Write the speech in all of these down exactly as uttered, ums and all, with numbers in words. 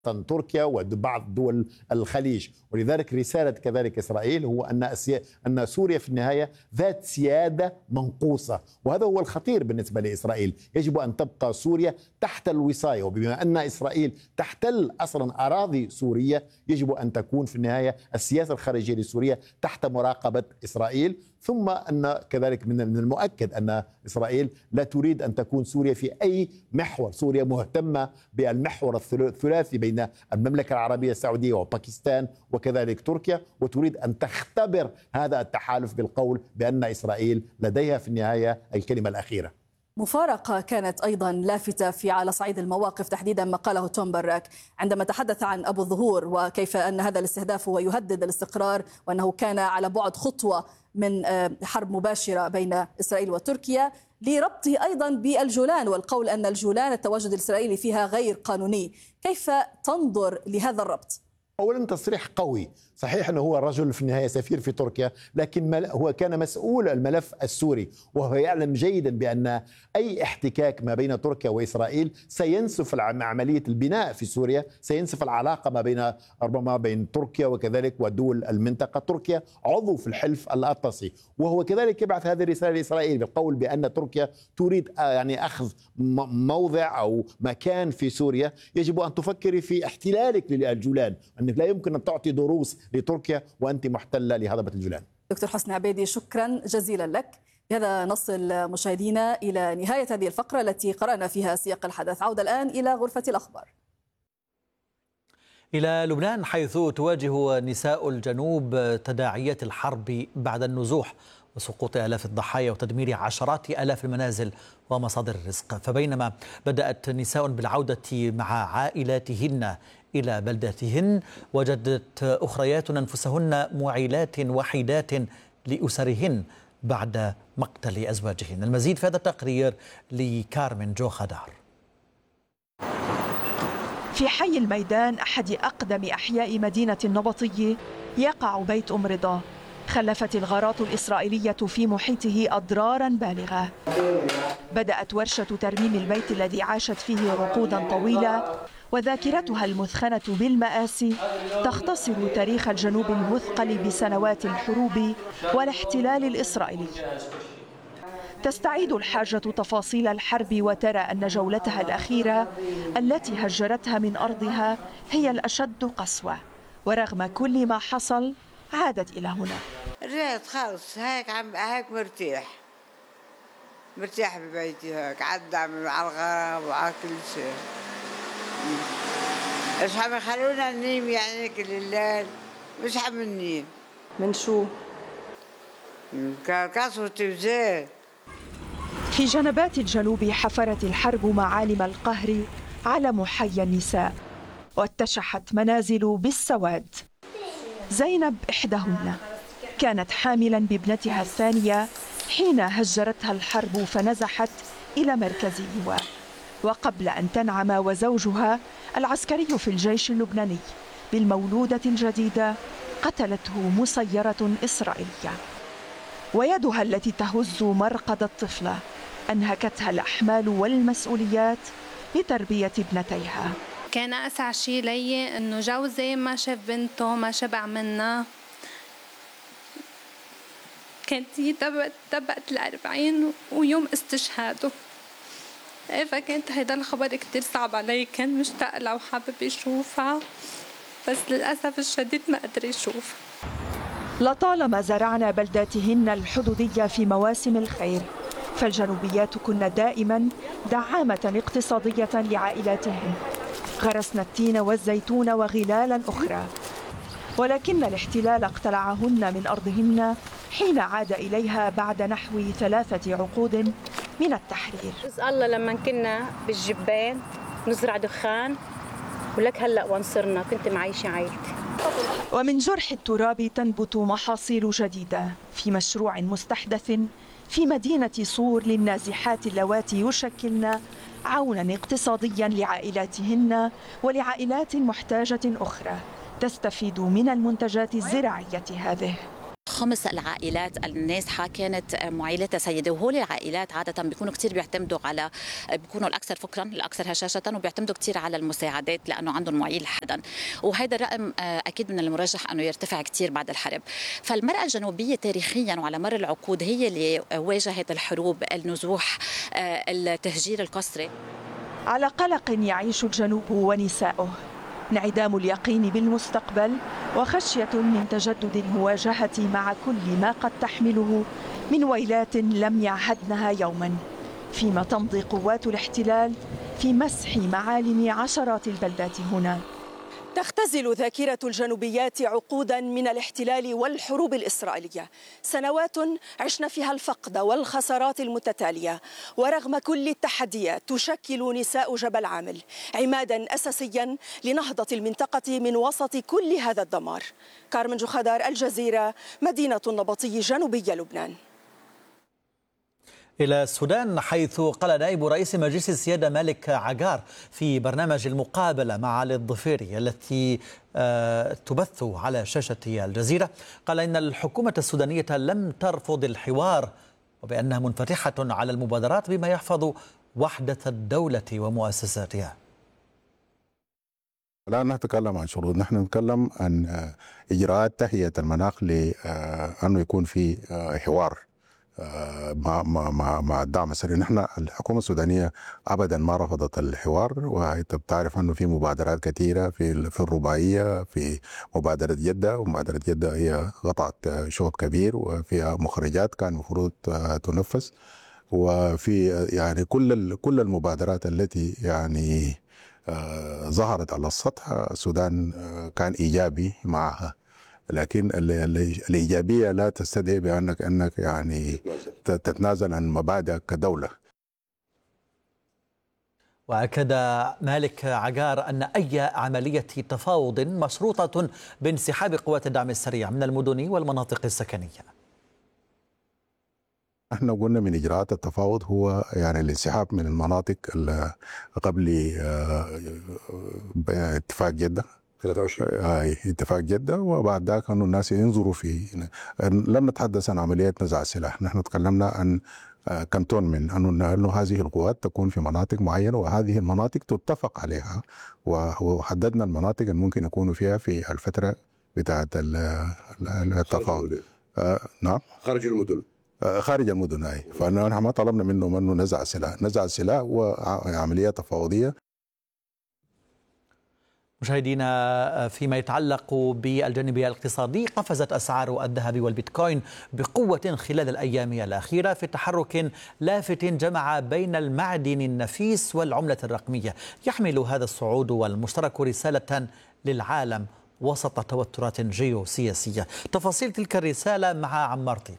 تركيا وبعض دول الخليج. ولذلك رسالة كذلك إسرائيل هو أن أن سوريا في النهاية ذات سيادة منقوصة، وهذا هو الخطير بالنسبة لإسرائيل. يجب أن تبقى سوريا تحت الوصاية، وبما أن إسرائيل تحتل أصلا أراضي سورية يجب أن تكون في النهاية السياسة الخارجية لسوريا تحت مراقبة إسرائيل. ثم أن كذلك من المؤكد أن إسرائيل لا تريد أن تكون سوريا في أي محور. سوريا مهتمة بالمحور الثلاثي بين المملكة العربية السعودية وباكستان وكذلك تركيا، وتريد أن تختبر هذا التحالف بالقول بأن إسرائيل لديها في النهاية الكلمة الأخيرة. مفارقة كانت أيضا لافتة في على صعيد المواقف، تحديدا ما قاله توم براك عندما تحدث عن أبو الظهور وكيف أن هذا الاستهداف هو يهدد الاستقرار، وأنه كان على بعد خطوة من حرب مباشرة بين إسرائيل وتركيا، لربطه أيضا بالجولان والقول أن الجولان التواجد الإسرائيلي فيها غير قانوني. كيف تنظر لهذا الربط؟ أولا تصريح قوي، صحيح أنه هو رجل في النهاية سفير في تركيا، لكن هو كان مسؤول الملف السوري، وهو يعلم جيدا بأن أي احتكاك ما بين تركيا وإسرائيل سينسف عملية البناء في سوريا، سينسف العلاقة ما بين ربما بين تركيا وكذلك ودول المنطقة. تركيا عضو في الحلف الأطلسي، وهو كذلك يبعث هذه الرسالة لإسرائيل بالقول بأن تركيا تريد يعني أخذ موضع أو مكان في سوريا. يجب أن تفكري في احتلالك للجولان، أنك لا يمكن أن تعطي دروس لتركيا وأنت محتلة لهضبة الجولان. دكتور حسني عبيدي، شكرا جزيلا لك. بهذا نصل مشاهدينا إلى نهاية هذه الفقرة التي قرأنا فيها سياق الحدث. عودة الآن إلى غرفة الأخبار. إلى لبنان، حيث تواجه نساء الجنوب تداعيات الحرب بعد النزوح وسقوط آلاف الضحايا وتدمير عشرات آلاف المنازل ومصادر الرزق. فبينما بدأت نساء بالعودة مع عائلاتهن إلى بلداتهن، وجدت أخريات أنفسهن معيلات وحيدات لأسرهن بعد مقتل أزواجهن. المزيد في هذا التقرير لكارمن جو خدار. في حي الميدان، أحد أقدم أحياء مدينة النبطية، يقع بيت أم رضا. خلفت الغارات الإسرائيلية في محيطه أضرارا بالغة. بدأت ورشة ترميم البيت الذي عاشت فيه عقودا طويلة، وذاكرتها المثخنة بالمآسي تختصر تاريخ الجنوب المثقل بسنوات الحروب والاحتلال الإسرائيلي. تستعيد الحاجة تفاصيل الحرب وترى أن جولتها الأخيرة التي هجرتها من أرضها هي الأشد قسوة، ورغم كل ما حصل عادت إلى هنا. رجعت خلص هيك عم هيك مرتاح مرتاح ببيتي، هيك عدى على الغرام وعلى كل شيء. مش عم يخلونا ننيم يعني كل الليل، مش عم ننيم. من شو؟ من كسرة وزيت. في جنبات الجنوب حفرت الحرب معالم القهر على محيا النساء، واتشحت منازل بالسواد. زينب إحداهن كانت حاملا بابنتها الثانية حين هجرتها الحرب فنزحت إلى مركز اللواء، وقبل أن تنعم وزوجها العسكري في الجيش اللبناني بالمولودة الجديدة قتلته مسيرة إسرائيلية. ويدها التي تهز مرقد الطفلة أنهكتها الأحمال والمسؤوليات لتربية ابنتيها. كان أسعى شيء لي إنه جوزي ما شاف بنته، ما شبع منها. كانت هي تبقت الأربعين ويوم استشهاده، فكانت هيدا الخبر كتير صعب علي، كان مشتاق لها وحابب يشوفها، بس للأسف الشديد ما قدر يشوفها. لطالما زرعنا بلداتهن الحدودية في مواسم الخير، فالجنوبيات كن دائما دعامة اقتصادية لعائلاتهن. غرسنا التين والزيتون وغلالا أخرى، ولكن الاحتلال اقتلعهن من أرضهن حين عاد إليها بعد نحو ثلاثة عقود من التحرير. الله لما كنا بالجبال نزرع دخان، ولك هلأ وانصرنا كنت معيشة عائلتي. ومن جرح التراب تنبت محاصيل جديدة في مشروع مستحدث في مدينة صور للنازحات اللواتي يشكلن عونا اقتصاديا لعائلاتهن ولعائلات محتاجة أخرى تستفيد من المنتجات الزراعية هذه. خمس العائلات النازحة كانت معيلتها سيدة، وهول العائلات عادة بيكونوا كتير بيعتمدوا على بيكونوا الأكثر فقرا الأكثر هشاشة، وبيعتمدوا كتير على المساعدات لأنه عندهم معيل حدا، وهذا الرقم أكيد من المرجح أنه يرتفع كتير بعد الحرب. فالمرأة الجنوبية تاريخيا وعلى مر العقود هي اللي واجهت الحروب، النزوح، التهجير القسري. على قلق يعيش الجنوب ونساؤه، انعدام اليقين بالمستقبل وخشية من تجدد المواجهة مع كل ما قد تحمله من ويلات لم يعهدنها يوما، فيما تمضي قوات الاحتلال في مسح معالم عشرات البلدات هنا. تختزل ذاكرة الجنوبيات عقودا من الاحتلال والحروب الإسرائيلية، سنوات عشنا فيها الفقد والخسارات المتتالية، ورغم كل التحديات تشكل نساء جبل عامل عمادا أساسيا لنهضة المنطقة من وسط كل هذا الدمار. كارمن جوخدار، الجزيرة، مدينة النبطي، جنوبي لبنان. إلى السودان، حيث قال نائب رئيس مجلس السيادة مالك عقار في برنامج المقابلة مع علي الضفيري التي تبث على شاشة الجزيرة، قال إن الحكومة السودانية لم ترفض الحوار، وبأنها منفتحة على المبادرات بما يحفظ وحدة الدولة ومؤسساتها. لا نتكلم عن شروط، نحن نتكلم عن إجراءات تهيئة المناخ لأنه يكون في حوار مع مع مع الدعم السري. نحن الحكومه السودانيه ابدا ما رفضت الحوار، وانت بتعرف انه في مبادرات كثيره في في الرباعيه، في مبادره جده، ومبادره جده هي قطعت شوط كبير وفيها مخرجات كان المفروض تنفذ، وفي يعني كل كل المبادرات التي يعني ظهرت على السطح السودان كان ايجابي معها، لكن الإيجابية لا تستدعي بأنك أنك يعني تتنازل عن مبادئك كدولة. وأكد مالك عقار أن أي عملية تفاوض مشروطة بانسحاب قوات الدعم السريع من المدن والمناطق السكنية. احنا قلنا من إجراءات التفاوض هو يعني الانسحاب من المناطق قبل اتفاق جدة ثلاثة وعشرين هاي اتفاق جدة، وبعد ذاك انه الناس ينظروا في. لم نتحدث عن عملية نزع السلاح، نحن تكلمنا عن كانتونمنت، انه انه هذه القوات تكون في مناطق معينة، وهذه المناطق تتفق عليها، وحددنا المناطق اللي ممكن يكونوا فيها في الفترة بتاعت التفاوض. آه نعم خارج المدن خارج المدن هاي، فنحن ما طلبنا منهم انه نزع السلاح، نزع السلاح وعملية تفاوضية. مشاهدينا، فيما يتعلق بالجانب الاقتصادي، قفزت أسعار الذهب والبيتكوين بقوة خلال الأيام الأخيرة في تحرك لافت جمع بين المعدن النفيس والعملة الرقمية. يحمل هذا الصعود والمشترك رسالة للعالم وسط توترات جيوسياسية. تفاصيل تلك الرسالة مع عمار طيبي.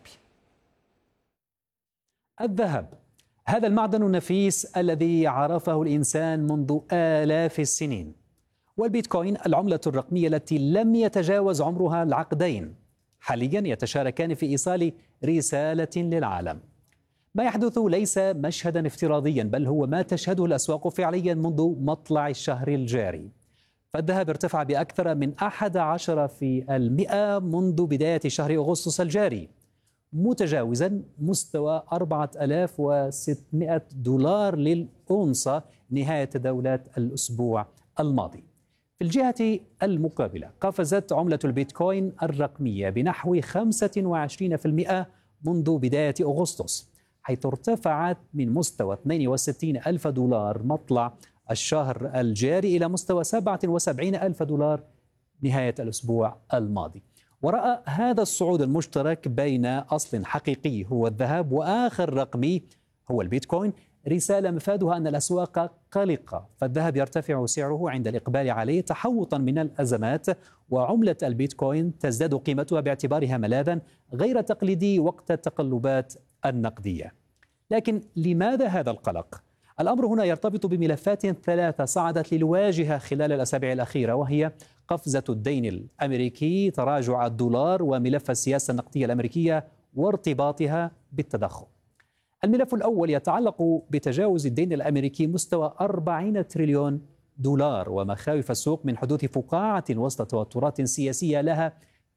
الذهب، هذا المعدن النفيس الذي عرفه الإنسان منذ آلاف السنين، والبيتكوين العملة الرقمية التي لم يتجاوز عمرها العقدين، حاليا يتشاركان في إيصال رسالة للعالم. ما يحدث ليس مشهدا افتراضيا، بل هو ما تشهده الأسواق فعليا منذ مطلع الشهر الجاري. فالذهب ارتفع بأكثر من أحد عشر في المئة منذ بداية شهر أغسطس الجاري، متجاوزا مستوى أربعة آلاف وستمئة دولار للأونصة نهاية تداولات الأسبوع الماضي. في الجهة المقابلة، قفزت عملة البيتكوين الرقمية بنحو خمسة وعشرين بالمئة منذ بداية أغسطس، حيث ارتفعت من مستوى اثنين وستين ألف دولار مطلع الشهر الجاري إلى مستوى سبعة وسبعين ألف دولار نهاية الأسبوع الماضي. ورأى هذا الصعود المشترك بين أصل حقيقي هو الذهب وآخر رقمي هو البيتكوين رسالة مفادها أن الأسواق قلقة، فالذهب يرتفع سعره عند الإقبال عليه تحوطا من الأزمات، وعملة البيتكوين تزداد قيمتها باعتبارها ملاذا غير تقليدي وقت التقلبات النقدية. لكن لماذا هذا القلق؟ الأمر هنا يرتبط بملفات ثلاثة صعدت للواجهة خلال الأسابيع الأخيرة، وهي قفزة الدين الأمريكي، تراجع الدولار، وملف السياسة النقدية الأمريكية وارتباطها بالتضخم. الملف الأول يتعلق بتجاوز الدين الأمريكي مستوى أربعين تريليون دولار، ومخاوف السوق من حدوث فقاعة وسط توترات سياسية لها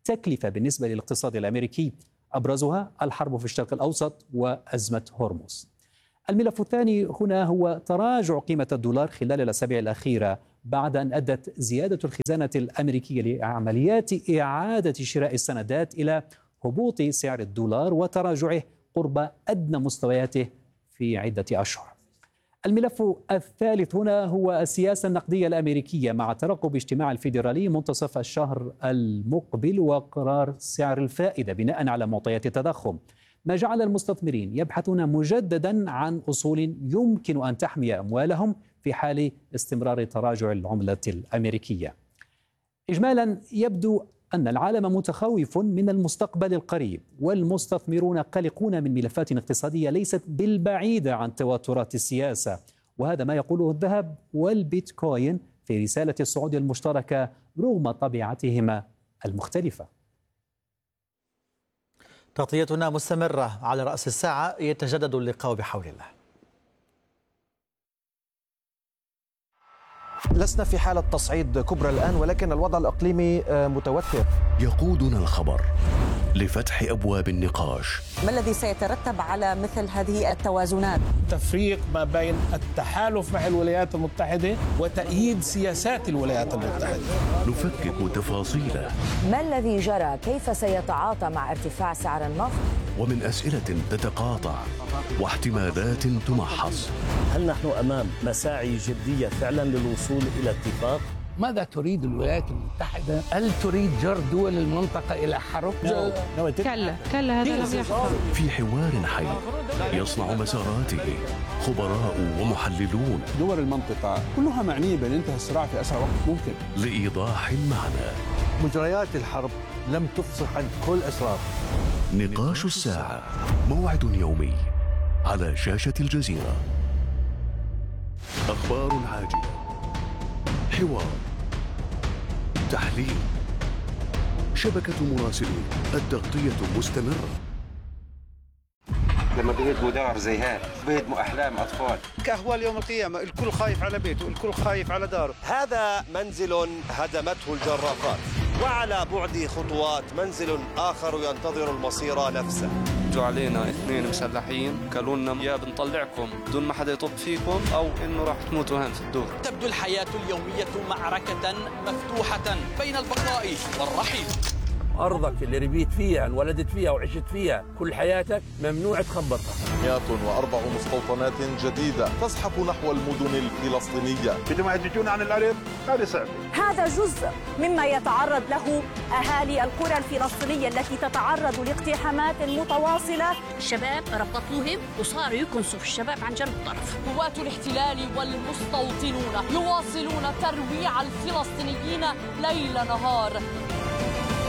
تكلفة بالنسبة للاقتصاد الأمريكي، أبرزها الحرب في الشرق الأوسط وأزمة هرمز. الملف الثاني هنا هو تراجع قيمة الدولار خلال الأسابيع الأخيرة بعد أن أدت زيادة الخزانة الأمريكية لعمليات إعادة شراء السندات إلى هبوط سعر الدولار وتراجعه قرب أدنى مستوياته في عدة أشهر. الملف الثالث هنا هو السياسة النقدية الأمريكية مع ترقب اجتماع الفيدرالي منتصف الشهر المقبل وقرار سعر الفائدة بناء على معطيات التضخم، ما جعل المستثمرين يبحثون مجددا عن أصول يمكن أن تحمي أموالهم في حال استمرار تراجع العملة الأمريكية. إجمالا يبدو أن العالم متخوف من المستقبل القريب، والمستثمرون قلقون من ملفات اقتصادية ليست بالبعيدة عن توترات السياسة، وهذا ما يقوله الذهب والبيتكوين في رسالة الصعود المشتركة رغم طبيعتهما المختلفة. تغطيتنا مستمرة على رأس الساعة، يتجدد اللقاء بحول الله. لسنا في حالة تصعيد كبرى الآن، ولكن الوضع الإقليمي متوتر. يقودنا الخبر لفتح أبواب النقاش. ما الذي سيترتب على مثل هذه التوازنات؟ تفريق ما بين التحالف مع الولايات المتحدة وتأييد سياسات الولايات المتحدة. نفكك تفاصيله. ما الذي جرى؟ كيف سيتعاطى مع ارتفاع سعر النفط؟ ومن أسئلة تتقاطع واحتمالات تمحص. هل نحن أمام مساعي جدية فعلا للوصول إلى اتفاق؟ ماذا تريد الولايات المتحدة؟ هل تريد جر دول المنطقة إلى حرب؟ كلا كلا هذا لم يحصل. في حوار حي يصنع مساراته خبراء ومحللون. دول المنطقة كلها معنية بانتهاء الصراع في أسرع وقت ممكن. لإيضاح المعنى. مجريات الحرب لم تفصح عن كل أسرار. نقاش الساعة، موعد يومي على شاشة الجزيرة. أخبار عاجلة، حوار، تحليل، شبكة مراسلين، التغطية مستمرة. لما بيهدموا دار زي هذا بيهدموا أحلام أطفال. كأهوال يوم القيامة، الكل خايف على بيته، الكل خايف على داره. هذا منزل هدمته الجرافات، وعلى بعد خطوات منزل آخر ينتظر المصير نفسه. جو علينا اثنين مسلحين قالوا لنا يا بنطلعكم بدون ما حدا يطب فيكم أو إنه راح تموتوا هان في الدور. تبدو الحياة اليومية معركة مفتوحة بين البقاء والرحيل. أرضك اللي ربيت فيها انولدت فيها وعشت فيها كل حياتك ممنوع تخبطها. مئة وأربع مستوطنات جديدة تزحف نحو المدن الفلسطينية. بدهم يهددون عن الأرض، هذا صعب. هذا جزء مما يتعرض له أهالي القرى الفلسطينية التي تتعرض لاقتحامات متواصلة. الشباب ربطوهم وصاروا يكنسوا في الشباب عن جنب الطرف. قوات الاحتلال والمستوطنون يواصلون ترويع الفلسطينيين ليل نهار.